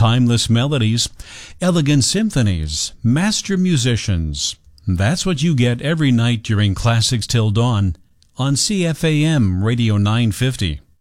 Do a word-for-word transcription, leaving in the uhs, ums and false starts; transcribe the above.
timeless melodies, elegant symphonies, master musicians. That's what you get every night during Classics Till Dawn on C F A M Radio nine fifty.